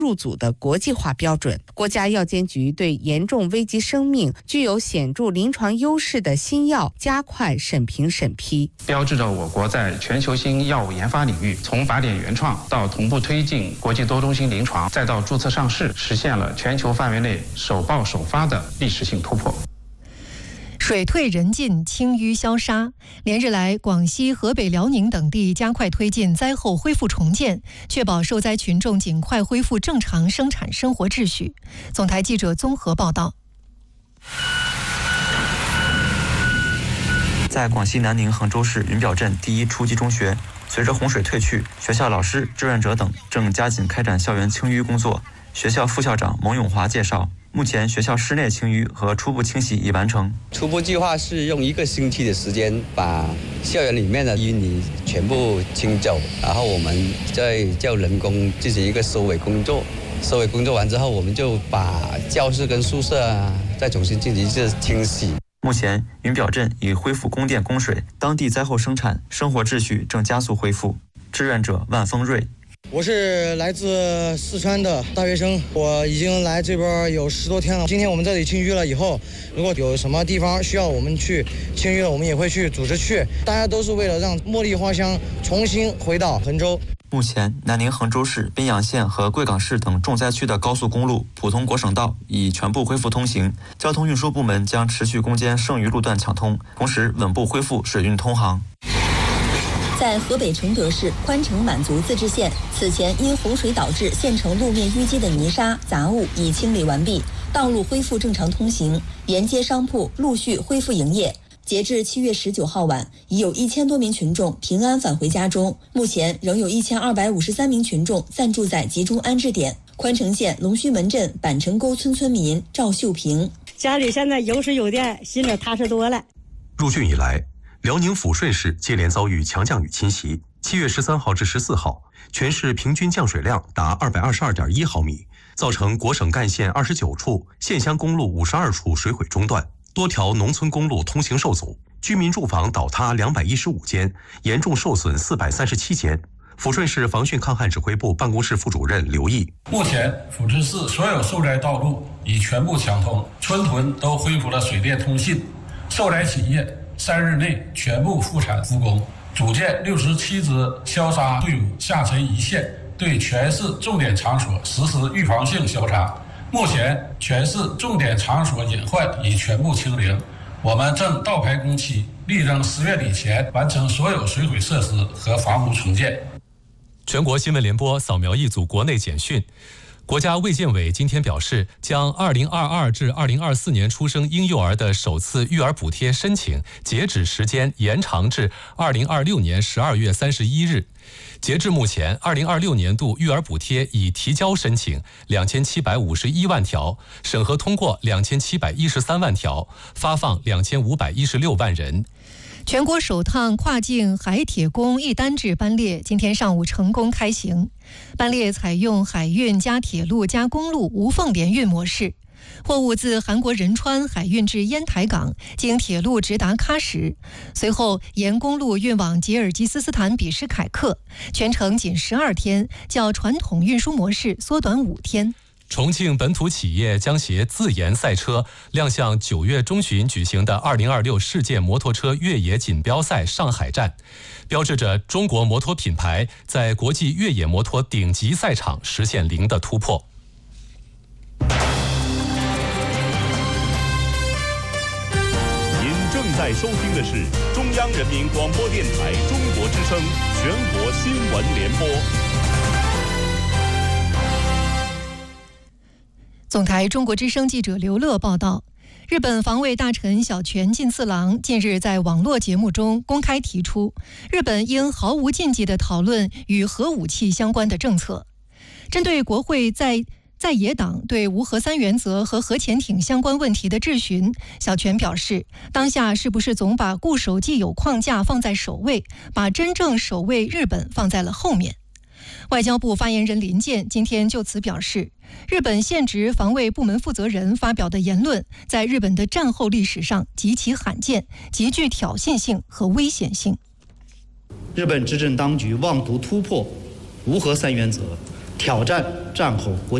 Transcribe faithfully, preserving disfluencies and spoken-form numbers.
入组的国际化标准。国家药监局对严重危及生命、具有显著临床优势的新药加快审评审批， 标志着我国在全球性药物研发领域，从靶点原创到同步推进国际多中心临床，再到注册上市，实现了全球范围内首报首发的历史性突破。 水退人进，清淤消杀。连日来，广西、河北、辽宁等地加快推进灾后恢复重建，确保受灾群众尽快恢复正常生产生活秩序。总台记者综合报道。 在广西南宁衡州市云表镇第一初级中学，随着洪水退去，学校老师、志愿者等正加紧开展校园清淤工作。学校副校长蒙永华介绍，目前学校室内清淤和初步清洗已完成。 初步计划是用一个星期的时间把校园里面的淤泥全部清走，然后我们再叫人工进行一个收尾工作。收尾工作完之后，我们就把教室跟宿舍啊再重新进行一次清洗。 目前，云表镇已恢复供电供水，当地灾后生产生活秩序正加速恢复。志愿者万峰瑞。 我是来自四川的大学生，我已经来这边有十多天了。今天我们这里清淤了以后，如果有什么地方需要我们去清淤了，我们也会去组织去。大家都是为了让茉莉花香重新回到衡州。 目前，南宁衡州市、宾阳县和贵港市等重灾区的高速公路、普通国省道已全部恢复通行，交通运输部门将持续攻坚剩余路段抢通，同时稳步恢复水运通航。 在河北承德市宽城满族自治县，此前因洪水导致县城路面淤积的泥沙杂物已清理完毕，道路恢复正常通行，沿街商铺陆续恢复营业。截至七月十九号晚，已有一千多名群众平安返回家中，目前仍有一千二百五十三名群众暂住在集中安置点。宽城县龙须门镇板城沟村村民赵秀平： 家里现在有水有电，心里踏实多了。 入汛以来，辽宁抚顺市接连遭遇强降雨侵袭。七月十三号至十四号，全市平均降水量达二百二十二点一毫米，造成国省干线二十九处、县乡公路五十二处水毁中断，多条农村公路通行受阻，居民住房倒塌两百一十五间，严重受损四百三十七间。抚顺市防汛抗旱指挥部办公室副主任刘毅： 目前，抚顺市所有受灾道路已全部抢通，村屯都恢复了水电通信，受灾企业三日内全部复产复工，组建六十七支消杀队伍下沉一线，对全市重点场所实施预防性消杀。目前，全市重点场所隐患已全部清零，我们正倒排工期，力争十月底前完成所有水毁设施和房屋重建。 全国新闻联播扫描一组国内简讯。国家卫健委今天表示，将二零二二至二零二四年出生婴幼儿的首次育儿补贴申请截止时间延长至二零二六年十二月三十一日。截至目前，二零二六年度育儿补贴已提交申请两千七百五十一万条，审核通过两千七百一十三万条，发放两千五百一十六万人。 全国首趟跨境海铁公一单制班列今天上午成功开行。班列采用海运加铁路加公路无缝联运模式，货物自韩国仁川海运至烟台港，经铁路直达喀什，随后沿公路运往吉尔吉斯斯坦比什凯克，全程仅十二天，较传统运输模式缩短五天。 重庆本土企业将携自研赛车亮相九月中旬举行的二零二六世界摩托车越野锦标赛上海站，标志着中国摩托品牌在国际越野摩托顶级赛场实现零的突破。 您正在收听的是中央人民广播电台中国之声全国新闻联播。 总台中国之声记者刘乐报道，日本防卫大臣小泉进次郎近日在网络节目中公开提出，日本应毫无禁忌地讨论与核武器相关的政策。针对国会在在野党对无核三原则和核潜艇相关问题的质询，小泉表示，当下是不是总把固守既有框架放在首位，把真正守卫日本放在了后面。外交部发言人林健今天就此表示，日本现职防卫部门负责人发表的言论在日本的战后历史上极其罕见，极具挑衅性和危险性。 日本执政当局妄图突破无核三原则， 挑战战后国